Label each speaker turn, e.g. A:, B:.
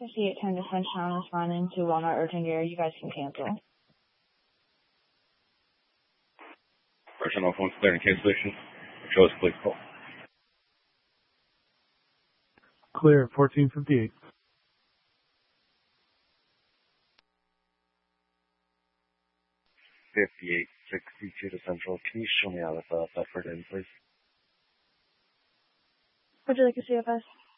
A: 5810 to Sunshine responding to Walmart urgent gear. You guys can cancel.
B: Person on phone declaring cancellation. Show us please call.
C: Clear, 1458.
B: 5862 to Central. Can you show me out of Bedford Inn, please?
A: Would you like a CFS?